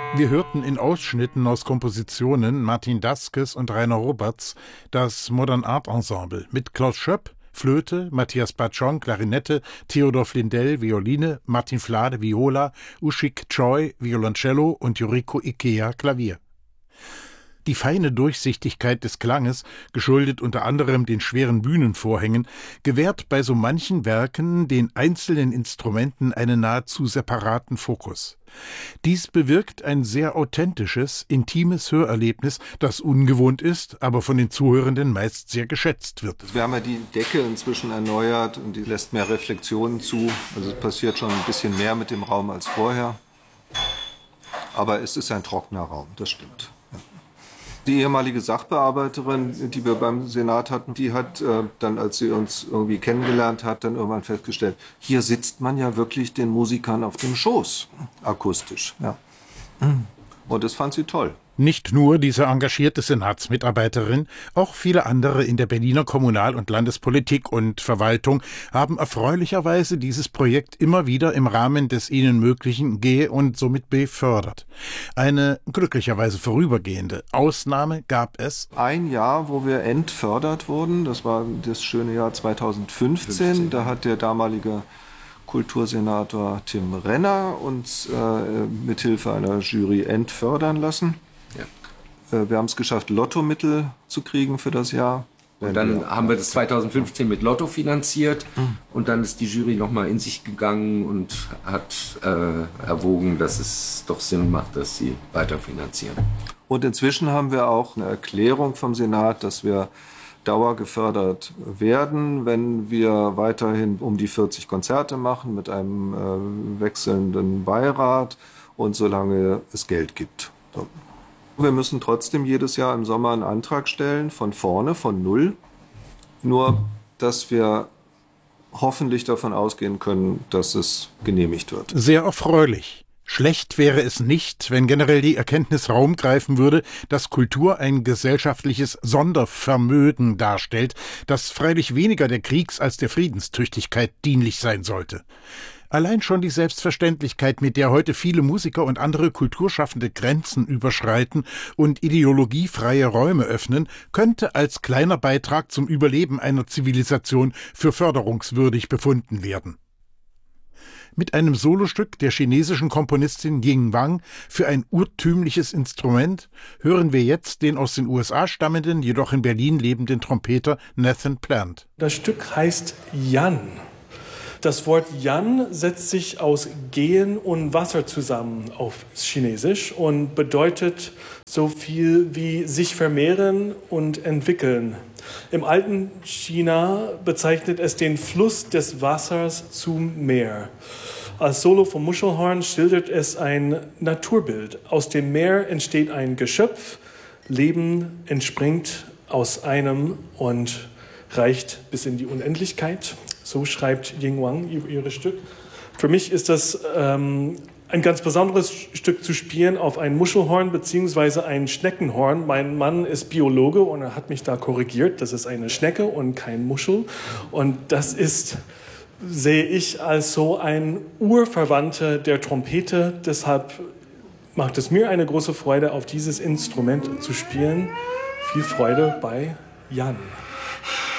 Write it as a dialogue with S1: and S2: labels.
S1: Wir hörten in Ausschnitten aus Kompositionen Martin Daskes und Rainer Roberts das Modern Art Ensemble mit Klaus Schöpp, Flöte, Matthias Batschon, Klarinette, Theodor Flindell, Violine, Martin Flade, Viola, Ushik Choi, Violoncello und Yuriko Ikea, Klavier. Die feine Durchsichtigkeit des Klanges, geschuldet unter anderem den schweren Bühnenvorhängen, gewährt bei so manchen Werken den einzelnen Instrumenten einen nahezu separaten Fokus. Dies bewirkt ein sehr authentisches, intimes Hörerlebnis, das ungewohnt ist, aber von den Zuhörenden meist sehr geschätzt wird.
S2: Wir haben ja die Decke inzwischen erneuert und die lässt mehr Reflexionen zu. Also es passiert schon ein bisschen mehr mit dem Raum als vorher. Aber es ist ein trockener Raum, das stimmt. Die ehemalige Sachbearbeiterin, die wir beim Senat hatten, die hat dann, als sie uns irgendwie kennengelernt hat, dann irgendwann festgestellt, hier sitzt man ja wirklich den Musikern auf dem Schoß, akustisch. Ja. Und das fand sie toll.
S1: Nicht nur diese engagierte Senatsmitarbeiterin, auch viele andere in der Berliner Kommunal- und Landespolitik und Verwaltung haben erfreulicherweise dieses Projekt immer wieder im Rahmen des ihnen Möglichen und somit befördert. Eine glücklicherweise vorübergehende Ausnahme gab es.
S2: Ein Jahr, wo wir entfördert wurden, das war das schöne Jahr 2015, da hat der damalige Kultursenator Tim Renner uns mithilfe einer Jury entfördern lassen. Ja. Wir haben es geschafft, Lottomittel zu kriegen für das Jahr.
S3: Und dann haben wir das 2015 mit Lotto finanziert und dann ist die Jury nochmal in sich gegangen und hat erwogen, dass es doch Sinn macht, dass sie weiterfinanzieren.
S2: Und inzwischen haben wir auch eine Erklärung vom Senat, dass wir dauergefördert werden, wenn wir weiterhin um die 40 Konzerte machen mit einem wechselnden Beirat und solange es Geld gibt. So. Wir müssen trotzdem jedes Jahr im Sommer einen Antrag stellen, von vorne, von null. Nur, dass wir hoffentlich davon ausgehen können, dass es genehmigt wird.
S1: Sehr erfreulich. Schlecht wäre es nicht, wenn generell die Erkenntnis Raum greifen würde, dass Kultur ein gesellschaftliches Sondervermögen darstellt, das freilich weniger der Kriegs- als der Friedenstüchtigkeit dienlich sein sollte. Allein schon die Selbstverständlichkeit, mit der heute viele Musiker und andere Kulturschaffende Grenzen überschreiten und ideologiefreie Räume öffnen, könnte als kleiner Beitrag zum Überleben einer Zivilisation für förderungswürdig befunden werden. Mit einem Solostück der chinesischen Komponistin Ying Wang für ein urtümliches Instrument hören wir jetzt den aus den USA stammenden, jedoch in Berlin lebenden Trompeter Nathan Plant.
S4: Das Stück heißt Yan. Das Wort Yan setzt sich aus Gehen und Wasser zusammen auf Chinesisch und bedeutet so viel wie sich vermehren und entwickeln. Im alten China bezeichnet es den Fluss des Wassers zum Meer. Als Solo vom Muschelhorn schildert es ein Naturbild. Aus dem Meer entsteht ein Geschöpf, Leben entspringt aus einem und reicht bis in die Unendlichkeit. So schreibt Ying Wang ihr Stück. Für mich ist das ein ganz besonderes Stück zu spielen auf ein Muschelhorn bzw. ein Schneckenhorn. Mein Mann ist Biologe und er hat mich da korrigiert. Das ist eine Schnecke und kein Muschel. Und das ist, sehe ich, als so ein Urverwandter der Trompete. Deshalb macht es mir eine große Freude, auf dieses Instrument zu spielen. Viel Freude bei Yan.